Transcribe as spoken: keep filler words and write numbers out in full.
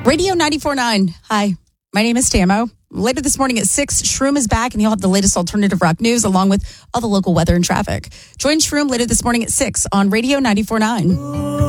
Radio ninety-four point nine. Hi, my name is Tamo. Later this morning at six, Shroom is back, and you'll have the latest alternative rock news along with all the local weather and traffic. Join Shroom later this morning at six on Radio ninety-four point nine.